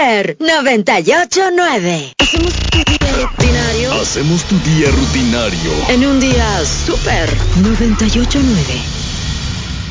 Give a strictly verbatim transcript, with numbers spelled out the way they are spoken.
Super noventa y ocho nueve. Hacemos tu día rutinario. Hacemos tu día rutinario. En un día Super noventa y ocho nueve.